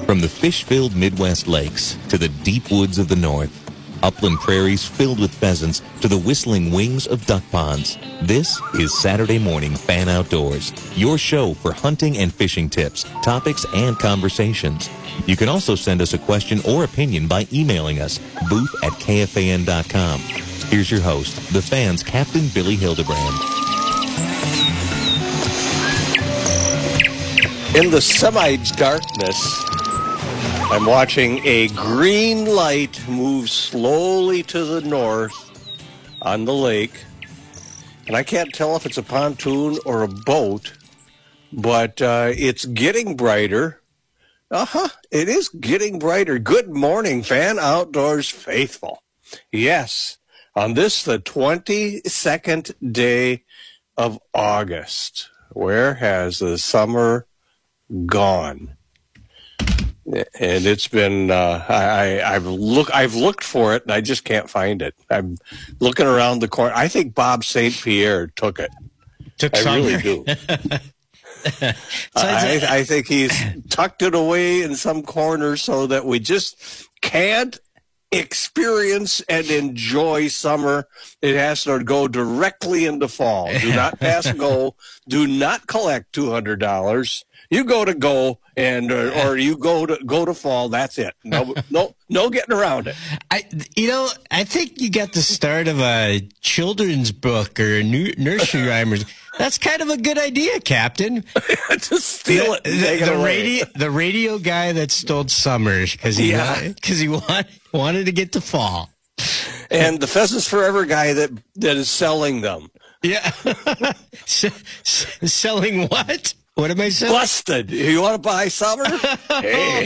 From the fish-filled Midwest lakes to the deep woods of the north, upland prairies filled with pheasants to the whistling wings of duck ponds, this is Saturday Morning Fan Outdoors, your show for hunting and fishing tips, topics, and conversations. You can also send us a question or opinion by emailing us, booth@kfan.com. Here's your host, the Fan's Captain Billy Hildebrand. In the semi-darkness, I'm watching a green light move slowly to the north on the lake. And I can't tell if it's a pontoon or a boat, but it's getting brighter. It is getting brighter. Good morning, Fan Outdoors faithful. Yes, on this, the 22nd day of August. Where has the summer gone? And it's been I've looked for it and I just can't find it. I'm looking around the corner. I think Bob St. Pierre took it. I really do. I think he's tucked it away in some corner so that we just can't experience and enjoy summer. It has to go directly into fall. Do not pass go. Do not collect $200. You go to go and or you go to fall. That's it. No getting around it. I think you got the start of a children's book or a nursery rhyme. That's kind of a good idea, Captain. Just steal it. The radio guy that stole summer because he wanted to get to fall, and the Pheasants Forever guy that is selling them. Yeah, selling what? What am I saying? Busted. You want to buy summer? Hey.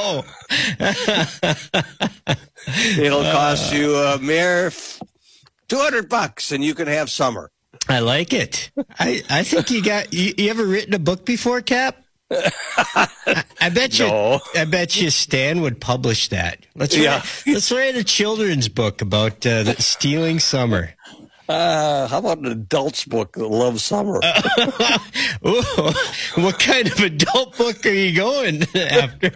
It'll cost you a mere $200 and you can have summer. I like it. I think you ever written a book before, Cap? I bet you. No. I bet you Stan would publish that. Let's write a children's book about stealing summer. How about an adult's book that loves summer? What kind of adult book are you going after?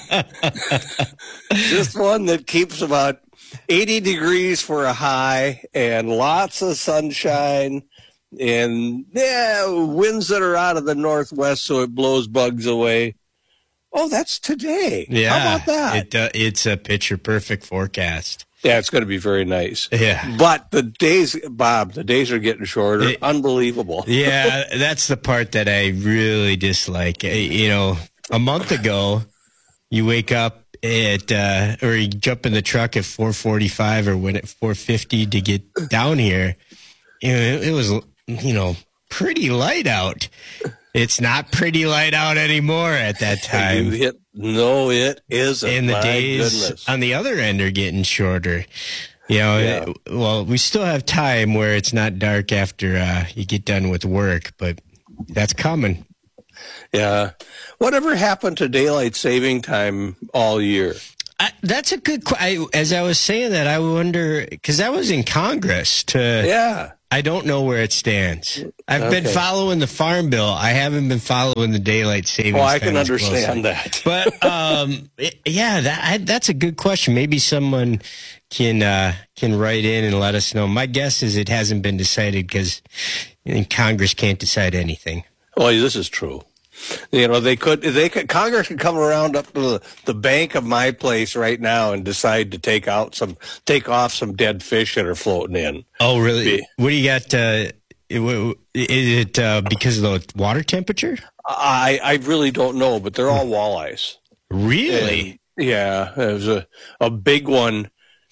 Just one that keeps about 80 degrees for a high and lots of sunshine and winds that are out of the northwest so it blows bugs away. Oh, that's today. Yeah. How about that? It's a picture-perfect forecast. Yeah, it's going to be very nice. Yeah. But the days are getting shorter. Unbelievable. Yeah, that's the part that I really dislike. A month ago, you wake up or you jump in the truck at 4:45 or when at 4:50 to get down here. It was, pretty light out. It's not pretty light out anymore at that time. No, it isn't. And the days on the other end are getting shorter. Well, we still have time where it's not dark after you get done with work, but that's coming. Yeah. Whatever happened to daylight saving time all year? That's a good question. As I was saying that, I wonder, because I was in Congress I don't know where it stands. I've been following the Farm Bill. I haven't been following the daylight savings time. Oh, I can understand that. But, that's a good question. Maybe someone can write in and let us know. My guess is it hasn't been decided because Congress can't decide anything. Well, this is true. Congress could come around up to the bank of my place right now and decide to take off some dead fish that are floating in. Oh, really? What do you got? Is it because of the water temperature? I really don't know, but they're all walleyes. Really? And, there's a big one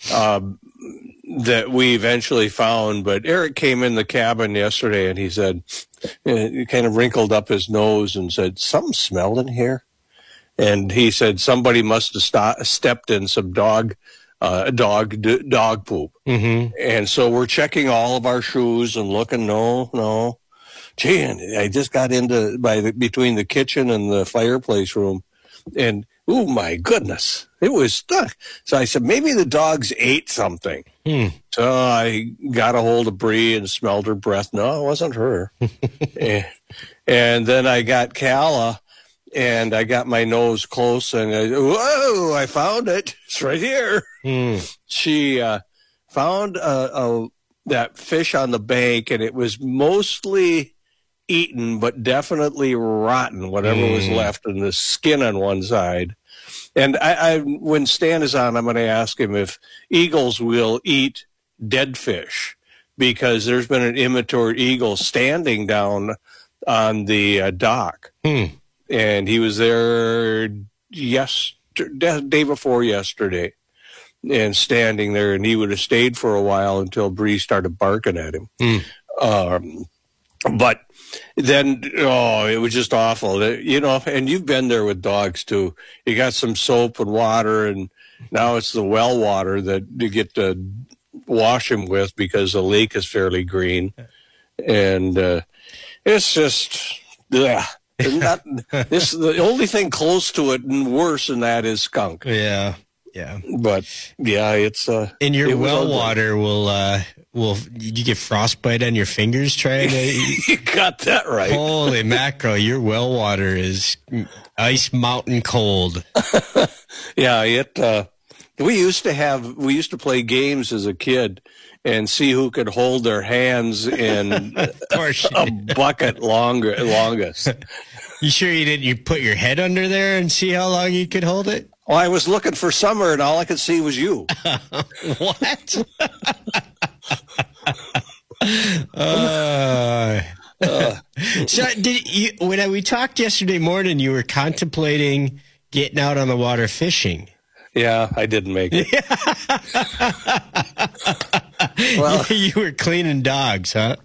that we eventually found, but Eric came in the cabin yesterday and he said, he kind of wrinkled up his nose and said, something smelled in here. And he said somebody must have stepped in some dog poop. Mm-hmm. And so we're checking all of our shoes and looking, no. Gee, and I just got into between the kitchen and the fireplace room and oh my goodness, it was stuck. So I said, maybe the dogs ate something. So I got a hold of Bree and smelled her breath. No, it wasn't her. and then I got Calla and I got my nose close, and whoa, I found it. It's right here. She found that fish on the bank, and it was mostly eaten, but definitely rotten, whatever was left, and the skin on one side. And I when Stan is on, I'm going to ask him if eagles will eat dead fish, because there's been an immature eagle standing down on the dock. And he was there day before yesterday, and standing there, and he would have stayed for a while until Bree started barking at him. But then, it was just awful. And you've been there with dogs too. You got some soap and water, and now it's the well water that you get to wash him with, because the lake is fairly green. And it's just, the only thing close to it and worse than that is skunk. Yeah. But yeah, it's in your well water will you get frostbite on your fingers trying to? You got that right. Holy mackerel! Your well water is ice mountain cold. Yeah, we used to play games as a kid and see who could hold their hands in a bucket longest. You sure you didn't? You put your head under there and see how long you could hold it? Well, I was looking for Summer, and all I could see was you. What? So when we talked yesterday morning, you were contemplating getting out on the water fishing. Yeah, I didn't make it. Well, you were cleaning dogs, huh?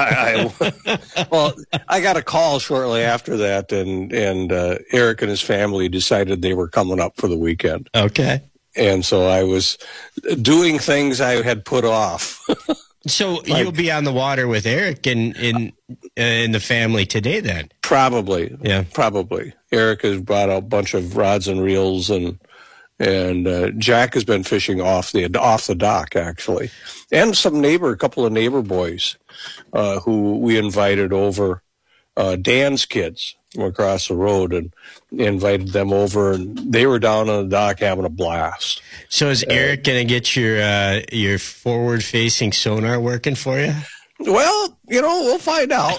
I got a call shortly after that, and Eric and his family decided they were coming up for the weekend. Okay. And so I was doing things I had put off. So you'll be on the water with Eric in the family today, then? Probably. Yeah. Probably. Eric has brought a bunch of rods and reels, and Jack has been fishing off the dock, actually, and a couple of neighbor boys who we invited over. Dan's kids from across the road, and invited them over, and they were down on the dock having a blast. So is Eric going to get your forward-facing sonar working for you? Well, we'll find out.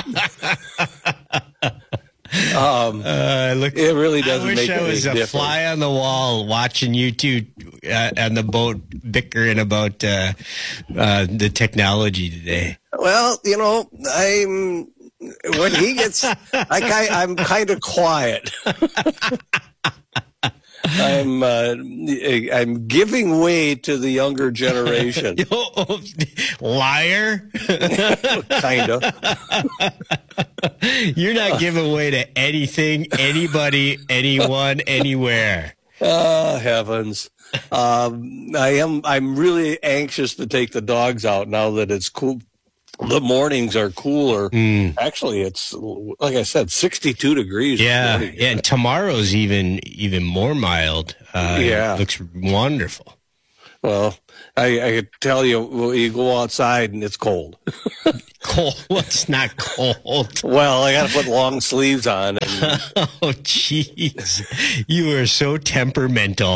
It really doesn't make a big difference. I wish I was a fly on the wall watching you two on the boat bickering about the technology today. Well, when he gets, I'm kind of quiet. I'm giving way to the younger generation. Liar. Kind of. You're not giving way to anything, anybody, anyone, anywhere. Oh, heavens. I'm really anxious to take the dogs out now that it's cool. The mornings are cooler. Actually, it's, like I said, 62 degrees. Yeah, and tomorrow's even more mild. It looks wonderful. Well, I could tell you go outside and it's cold. Cold? It's not cold. Well, I got to put long sleeves on. Oh, jeez. You are so temperamental.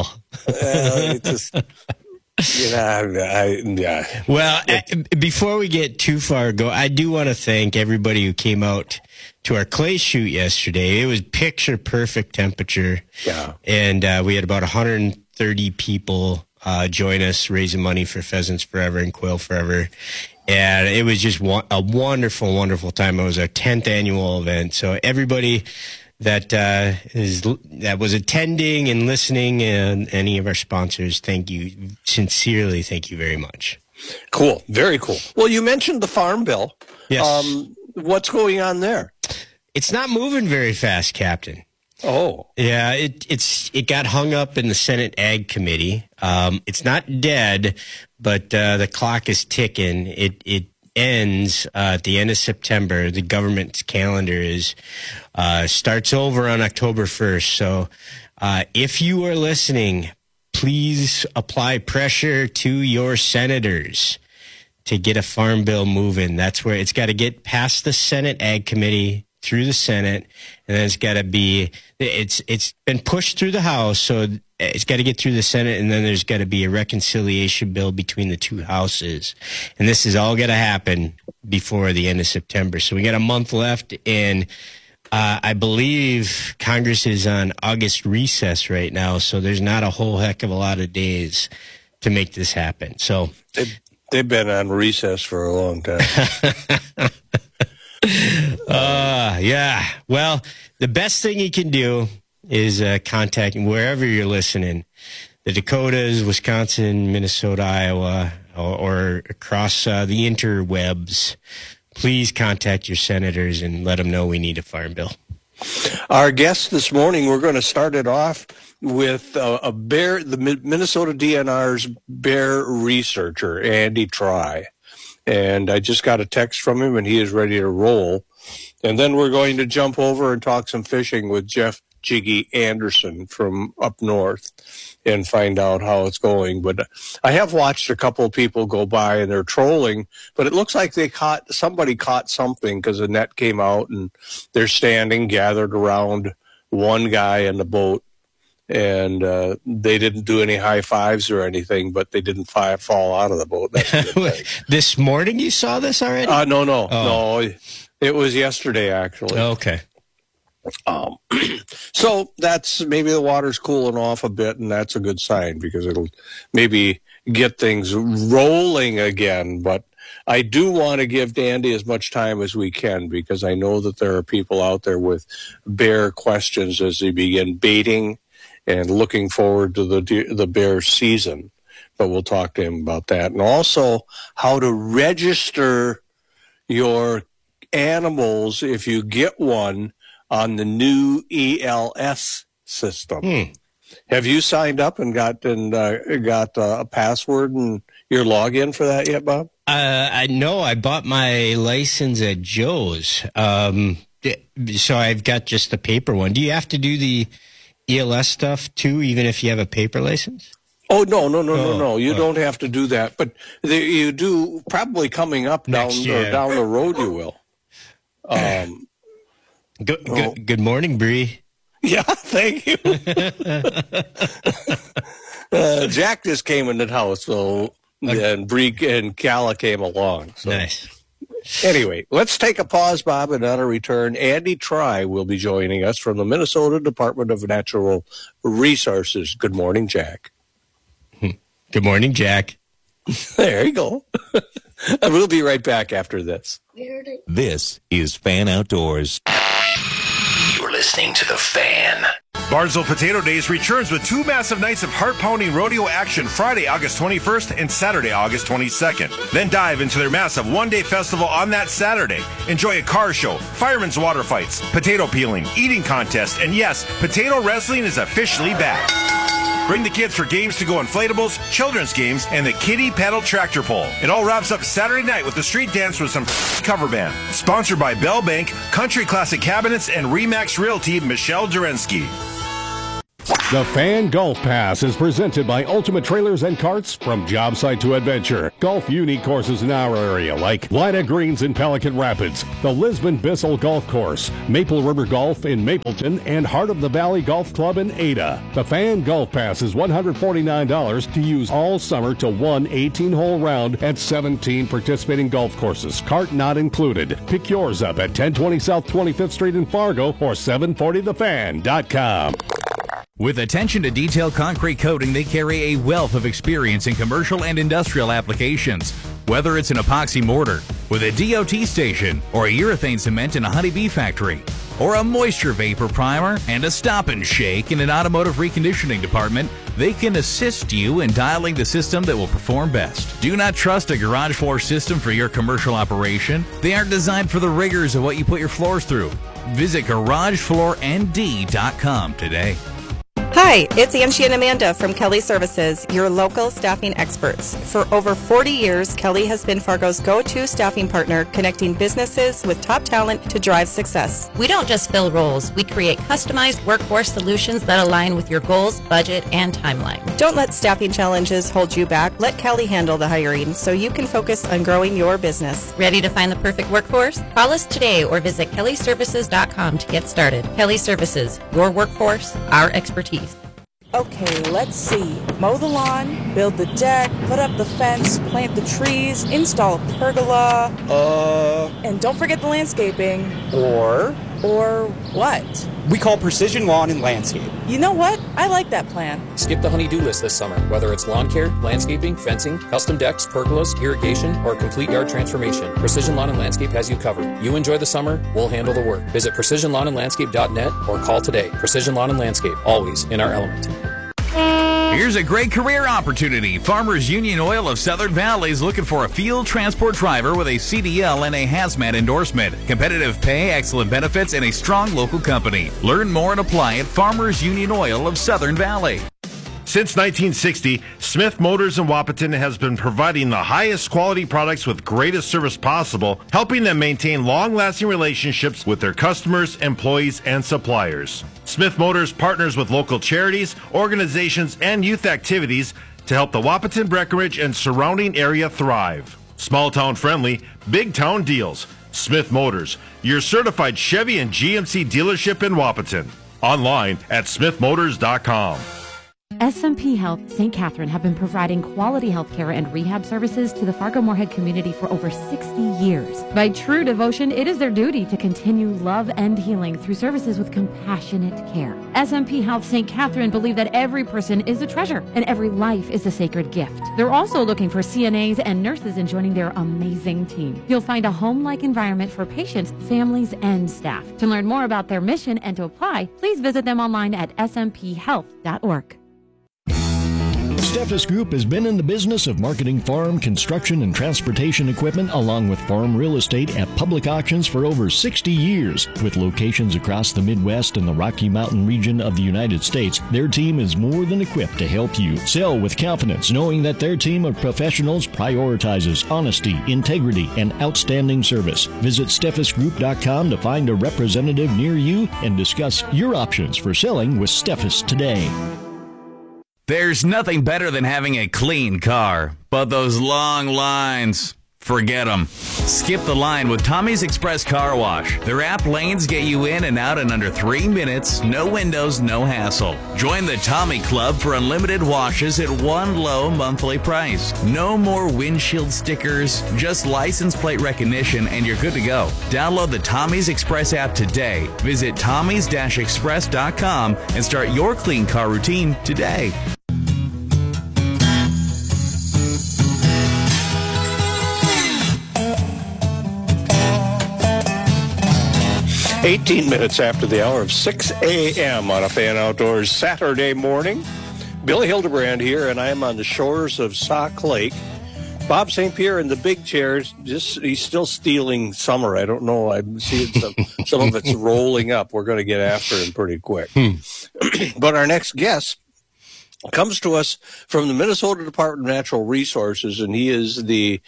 Well, before we get too far ago, I do want to thank everybody who came out to our clay shoot yesterday. It was picture perfect temperature. Yeah. And we had about 130 people join us raising money for Pheasants Forever and Quail Forever. And it was just a wonderful, wonderful time. It was our 10th annual event. So everybody that was attending and listening, and any of our sponsors, thank you. Sincerely, thank you very much. Cool. Very cool. Well, you mentioned the Farm Bill. Yes. What's going on there? It's not moving very fast, Captain. Oh. Yeah, it got hung up in the Senate Ag Committee. It's not dead, but the clock is ticking. It ends at the end of September. The government's calendar starts over on October 1st. So if you are listening, please apply pressure to your senators to get a farm bill moving. That's where it's got to get past the Senate Ag Committee through the Senate, and then it's been pushed through the House, so it's got to get through the Senate, and then there's got to be a reconciliation bill between the two houses. And this is all got to happen before the end of September. So we got a month left, and I believe Congress is on August recess right now, so there's not a whole heck of a lot of days to make this happen. So they've been on recess for a long time. Yeah. Well, the best thing you can do is contact wherever you're listening, the Dakotas, Wisconsin, Minnesota, Iowa, or across the interwebs. Please contact your senators and let them know we need a farm bill. Our guest this morning, we're going to start it off with the Minnesota DNR's bear researcher, Andy Try. And I just got a text from him, and he is ready to roll. And then we're going to jump over and talk some fishing with Jeff Jiggy Anderson from up north and find out how it's going. But I have watched a couple of people go by, and they're trolling, but it looks like somebody caught something because the net came out, and they're standing gathered around one guy in the boat. And they didn't do any high fives or anything, but they didn't fall out of the boat. That's a good thing. This morning you saw this already? No. It was yesterday, actually. Okay. So that's maybe the water's cooling off a bit, and that's a good sign because it'll maybe get things rolling again. But I do want to give Dandy as much time as we can because I know that there are people out there with bear questions as they begin baiting and looking forward to the bear season. But we'll talk to him about that. And also how to register your animals if you get one on the new ELS system. Have you signed up and got a password and your login for that yet, Bob? I know. I bought my license at Joe's. So I've got just the paper one. Do you have to do the ELS stuff too, even if you have a paper license? Oh, no. You don't have to do that. But you do probably coming up down the road you will. Good morning, Bree. Yeah, thank you. Jack just came in the house, and Bree and Calla came along. So. Nice. Anyway, let's take a pause, Bob, and on a return, Andy Try will be joining us from the Minnesota Department of Natural Resources. Good morning, Jack. Good morning, Jack. There you go. We'll be right back after this. This is Fan Outdoors. You're listening to The Fan. Barnesville Potato Days returns with 2 massive nights of heart-pounding rodeo action Friday, August 21st and Saturday, August 22nd. Then dive into their massive one-day festival on that Saturday. Enjoy a car show, firemen's water fights, potato peeling, eating contest, and yes, potato wrestling is officially back. Bring the kids for games to go inflatables, children's games, and the kiddie paddle tractor pull. It all wraps up Saturday night with a street dance with some cover band. Sponsored by Bell Bank, Country Classic Cabinets, and Remax Realty, Michelle Durensky. The Fan Golf Pass is presented by Ultimate Trailers and Carts. From job site to adventure, golf unique courses in our area like Lida Greens in Pelican Rapids, the Lisbon Bissell Golf Course, Maple River Golf in Mapleton, and Heart of the Valley Golf Club in Ada. The Fan Golf Pass is $149 to use all summer to one 18-hole round at 17 participating golf courses, cart not included. Pick yours up at 1020 South 25th Street in Fargo or 740thefan.com. With attention to detail concrete coating, they carry a wealth of experience in commercial and industrial applications. Whether it's an epoxy mortar with a DOT station or a urethane cement in a honeybee factory, or a moisture vapor primer and a stop and shake in an automotive reconditioning department, they can assist you in dialing the system that will perform best. Do not trust a garage floor system for your commercial operation. They aren't designed for the rigors of what you put your floors through. Visit GarageFloorND.com today. Hi, it's Angie and Amanda from Kelly Services, your local staffing experts. For over 40 years, Kelly has been Fargo's go-to staffing partner, connecting businesses with top talent to drive success. We don't just fill roles. We create customized workforce solutions that align with your goals, budget, and timeline. Don't let staffing challenges hold you back. Let Kelly handle the hiring so you can focus on growing your business. Ready to find the perfect workforce? Call us today or visit kellyservices.com to get started. Kelly Services, your workforce, our expertise. Okay, let's see. Mow the lawn, build the deck, put up the fence, plant the trees, install a pergola. And don't forget the landscaping. Or what? We call Precision Lawn and Landscape. You know what? I like that plan. Skip the honey-do list this summer. Whether it's lawn care, landscaping, fencing, custom decks, pergolas, irrigation, or complete yard transformation, Precision Lawn and Landscape has you covered. You enjoy the summer, we'll handle the work. Visit precisionlawnandlandscape.net or call today. Precision Lawn and Landscape, always in our element. Here's a great career opportunity. Farmers Union Oil of Southern Valley is looking for a field transport driver with a CDL and a hazmat endorsement. Competitive pay, excellent benefits, and a strong local company. Learn more and apply at Farmers Union Oil of Southern Valley. Since 1960, Smith Motors in Wahpeton has been providing the highest quality products with greatest service possible, helping them maintain long-lasting relationships with their customers, employees, and suppliers. Smith Motors partners with local charities, organizations, and youth activities to help the Wahpeton, Breckenridge, and surrounding area thrive. Small town friendly, big town deals. Smith Motors, your certified Chevy and GMC dealership in Wahpeton. Online at smithmotors.com. SMP Health St. Catherine have been providing quality health care and rehab services to the Fargo-Moorhead community for over 60 years. By true devotion, it is their duty to continue love and healing through services with compassionate care. SMP Health St. Catherine believe that every person is a treasure and every life is a sacred gift. They're also looking for CNAs and nurses in joining their amazing team. You'll find a home-like environment for patients, families, and staff. To learn more about their mission and to apply, please visit them online at smphhealth.org. Steffes Group has been in the business of marketing farm, construction, and transportation equipment along with farm real estate at public auctions for over 60 years. With locations across the Midwest and the Rocky Mountain region of the United States, their team is more than equipped to help you sell with confidence, knowing that their team of professionals prioritizes honesty, integrity, and outstanding service. Visit SteffesGroup.com to find a representative near you and discuss your options for selling with Steffes today. There's nothing better than having a clean car, but those long lines, forget them. Skip the line with Tommy's Express Car Wash. Their app lanes get you in and out in under 3 minutes, no windows, no hassle. Join the Tommy Club for unlimited washes at one low monthly price. No more windshield stickers, just license plate recognition, and you're good to go. Download the Tommy's Express app today. Visit tommys-express.com and start your clean car routine today. 18 minutes after the hour of 6 a.m. on a Fan Outdoors Saturday morning. Billy Hildebrand here, and I am on the shores of Sauk Lake. Bob St. Pierre in the big chairs, he's still stealing summer. I don't know. I'm seeing some of it's rolling up. We're going to get after him pretty quick. But our next guest comes to us from the Minnesota Department of Natural Resources, and he is the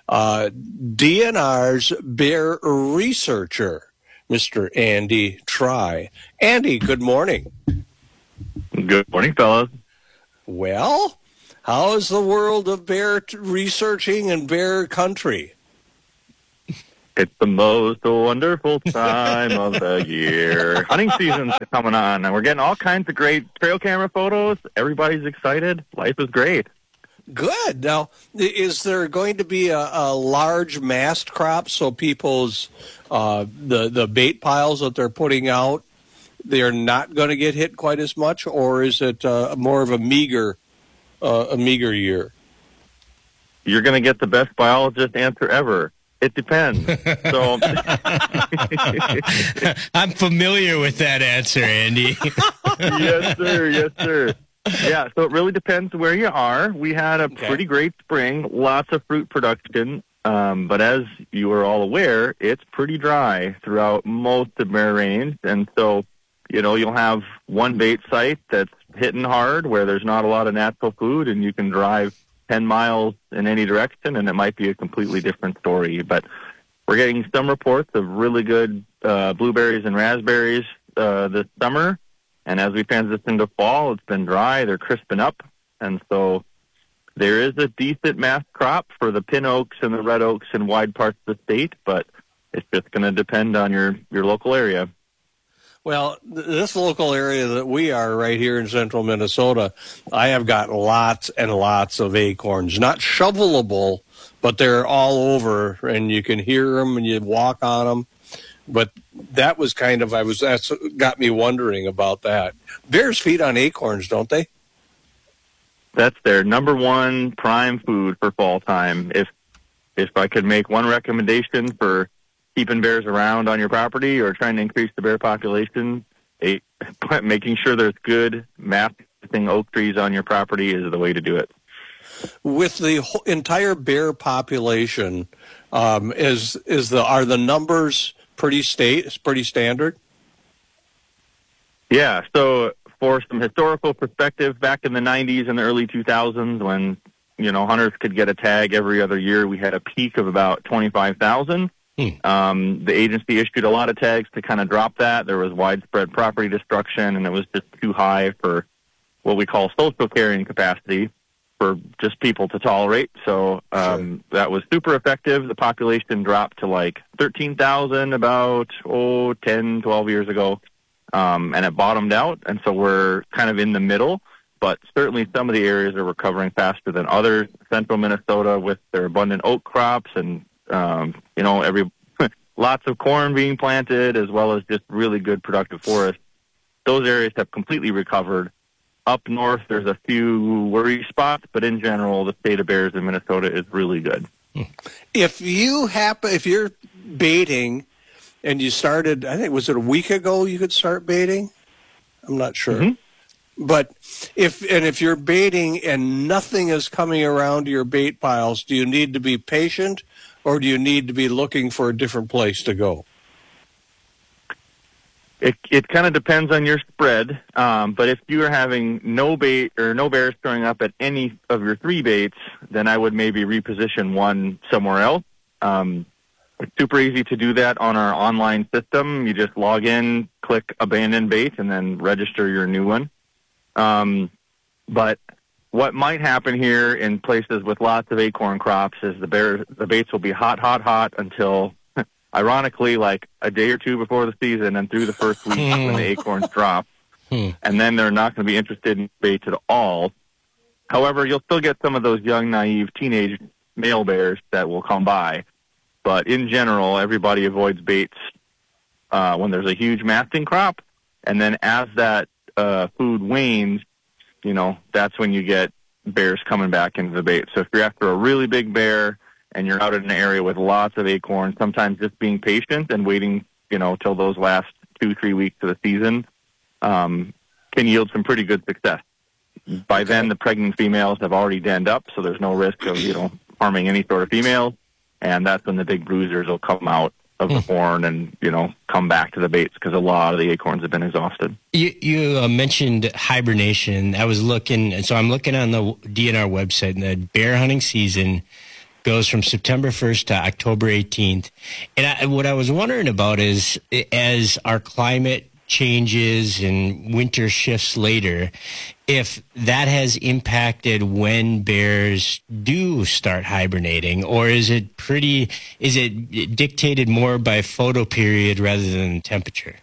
DNR's bear researcher, Mr. Andy Try. Andy, good morning. Good morning, fellas. Well, how is the world of bear researching and bear country? It's the most wonderful time of the year. Hunting season's coming on, and we're getting all kinds of great trail camera photos. Everybody's excited. Life is great. Good. Now, is there going to be a large mast crop so people's the bait piles that they're putting out, they're not going to get hit quite as much, or is it more of a meager year? You're going to get the best biologist answer ever. It depends. So I'm familiar with that answer, Andy. Yes, sir. Yes, sir. Yeah, so it really depends where you are. We had a pretty great spring, lots of fruit production, but as you are all aware, it's pretty dry throughout most of Bear Range, and so, you'll have one bait site that's hitting hard where there's not a lot of natural food and you can drive 10 miles in any direction and it might be a completely different story. But we're getting some reports of really good blueberries and raspberries this summer. And as we transition to fall, it's been dry. They're crisping up. And so there is a decent mass crop for the pin oaks and the red oaks in wide parts of the state, but it's just going to depend on your local area. Well, this local area that we are right here in central Minnesota, I have got lots and lots of acorns. Not shovelable, but they're all over, and you can hear them and you walk on them. But that was that's got me wondering about that. Bears feed on acorns, don't they? That's their number one prime food for fall time. If I could make one recommendation for keeping bears around on your property or trying to increase the bear population, making sure there's good massing oak trees on your property is the way to do it. With the entire bear population, are the numbers pretty standard? Yeah. So for some historical perspective, back in the 90s and the early 2000s, when hunters could get a tag every other year, we had a peak of about 25,000. The agency issued a lot of tags to kind of drop that. There was widespread property destruction, and it was just too high for what we call social carrying capacity for just people to tolerate. So that was super effective. The population dropped to like 13,000 about 10, 12 years ago, and it bottomed out. And so we're kind of in the middle, but certainly some of the areas are recovering faster than others. Central Minnesota with their abundant oak crops and lots of corn being planted, as well as just really good productive forests. Those areas have completely recovered. Up north, there's a few worry spots, but in general, the state of bears in Minnesota is really good. If you're baiting and you started, I think, was it a week ago you could start baiting? I'm not sure. Mm-hmm. But if you're baiting and nothing is coming around to your bait piles, do you need to be patient, or do you need to be looking for a different place to go? It kind of depends on your spread, but if you are having no bait or no bears showing up at any of your three baits, then I would maybe reposition one somewhere else. It's super easy to do that on our online system. You just log in, click abandon bait, and then register your new one. But what might happen here in places with lots of acorn crops is the baits will be hot until, ironically, like a day or two before the season and through the first week when the acorns drop. And then they're not going to be interested in baits at all. However, you'll still get some of those young, naive teenage male bears that will come by. But in general, everybody avoids baits when there's a huge masting crop. And then as that food wanes, that's when you get bears coming back into the bait. So if you're after a really big bear and you're out in an area with lots of acorns, sometimes just being patient and waiting, till those last 2-3 weeks of the season can yield some pretty good success. By then, the pregnant females have already denned up, so there's no risk of, harming any sort of females. And that's when the big bruisers will come out of the horn and, come back to the baits because a lot of the acorns have been exhausted. You mentioned hibernation. I was looking, so I'm looking on the DNR website, and the bear hunting season goes from September 1st to October 18th. And what I was wondering about is, as our climate changes and winter shifts later, if that has impacted when bears do start hibernating, or is it dictated more by photo period rather than temperature?